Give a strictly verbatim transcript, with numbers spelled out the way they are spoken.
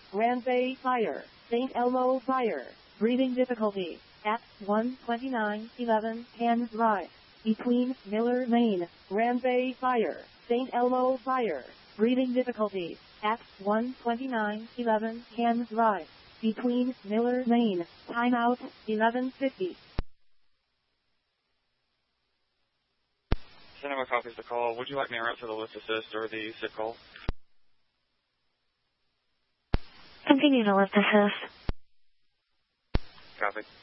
Ranbay Fire, Saint Elmo Fire, breathing difficulty, at one twenty-nine eleven Cannes Drive, between Miller Lane, Ranbay Fire, Saint Elmo Fire, breathing difficulty, at one twenty-nine eleven Cannes Drive, between Miller Lane, timeout, eleven fifty. Cinema copies the call. Would you like me to route to the lift assist or the SIP call? Continue to lift assist. Copy.